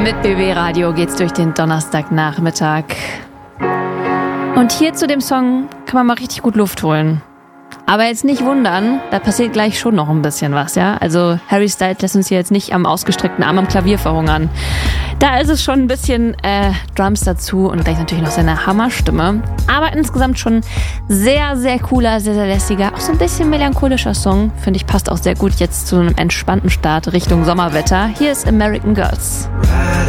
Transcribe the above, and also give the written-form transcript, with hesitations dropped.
Mit BB Radio geht's durch den Donnerstagnachmittag. Und hier zu dem Song kann man mal richtig gut Luft holen. Aber jetzt nicht wundern, da passiert gleich schon noch ein bisschen was, ja? Also Harry Styles lässt uns hier jetzt nicht am ausgestreckten Arm am Klavier verhungern. Da ist es schon ein bisschen Drums dazu und gleich natürlich noch seine Hammerstimme. Aber insgesamt schon sehr, sehr cooler, sehr, sehr lässiger, auch so ein bisschen melancholischer Song. Finde ich, passt auch sehr gut jetzt zu einem entspannten Start Richtung Sommerwetter. Hier ist American Girls.